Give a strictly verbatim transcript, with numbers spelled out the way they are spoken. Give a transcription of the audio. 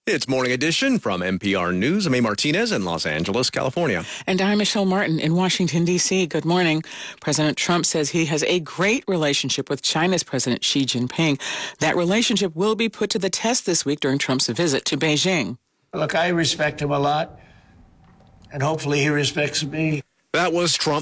It's Morning Edition from N P R News. I'm A. Martinez in Los Angeles, California. And I'm Michelle Martin in Washington, D C Good morning. President Trump says he has a great relationship with China's President Xi Jinping. That relationship will be put to the test this week during Trump's visit to Beijing. Look, I respect him a lot, and hopefully he respects me. That was Trump